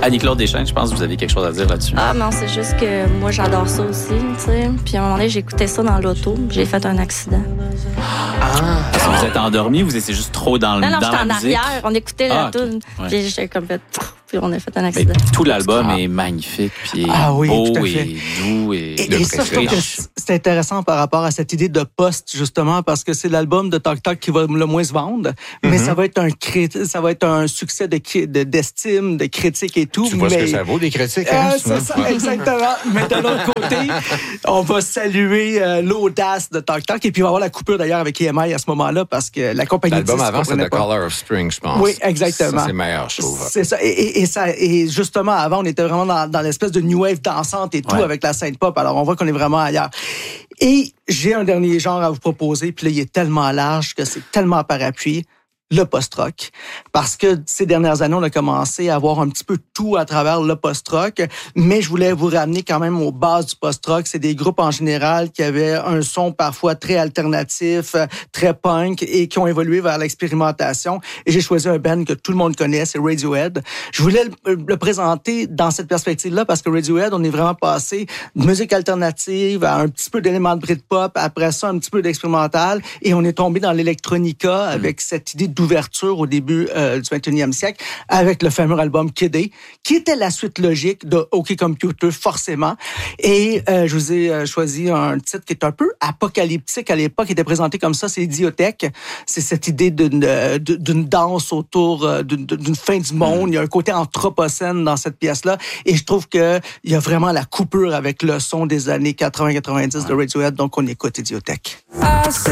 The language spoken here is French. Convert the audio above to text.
Annie-Claude Deschênes, je pense que vous avez quelque chose à dire là-dessus. Ah non, c'est juste que moi, j'adore ça aussi, tu sais. Puis à un moment donné, j'écoutais ça dans l'auto. J'ai fait un accident. Parce que vous êtes endormi, vous étiez juste trop dans Non, la j'étais en musique. arrière. On écoutait la tune. Ouais. Puis j'ai comme fait... Puis on a fait un Mais accident. tout l'album est magnifique, puis oui, beau tout à fait. et doux et ça, je trouve que c'est intéressant par rapport à cette idée de post, justement, parce que c'est l'album de Talk Talk qui va le moins se vendre, mais ça va être un succès d'estime, de critique et tout. Tu vois ce que ça vaut, des critiques, hein? C'est ça, exactement. Mais de l'autre côté, on va saluer l'audace de Talk Talk, et puis on va avoir la coupure d'ailleurs avec EMI à ce moment-là, parce que la compagnie... L'album avant, c'est The Color of Spring, je pense. Oui, exactement. Ça, c'est meilleur, je trouve. C'est ça. Et justement, avant, on était vraiment dans l'espèce de new wave dansante et tout, avec la scène pop. Alors, on voit qu'on est vraiment ailleurs. Et j'ai un dernier genre à vous proposer, puis là, il est tellement large que c'est tellement parapluie. Le post-rock. Parce que ces dernières années, on a commencé à avoir un petit peu tout à travers le post-rock, mais je voulais vous ramener quand même aux bases du post-rock. C'est des groupes en général qui avaient un son parfois très alternatif, très punk, et qui ont évolué vers l'expérimentation. Et j'ai choisi un band que tout le monde connaît, c'est Radiohead. Je voulais le présenter dans cette perspective-là parce que Radiohead, on est vraiment passé de musique alternative à un petit peu d'éléments de Britpop, après ça un petit peu d'expérimental, et on est tombé dans l'électronica avec cette idée d'ouverture au début du 21e siècle avec le fameux album Kid A, qui était la suite logique de OK Computer, forcément. Et je vous ai choisi un titre qui est un peu apocalyptique à l'époque, qui était présenté comme ça, c'est Idiotech. C'est cette idée d'une danse autour d'une fin du monde. Il y a un côté anthropocène dans cette pièce-là. Et je trouve qu'il y a vraiment la coupure avec le son des années 80-90 de Radiohead. Donc, on écoute Idiotech.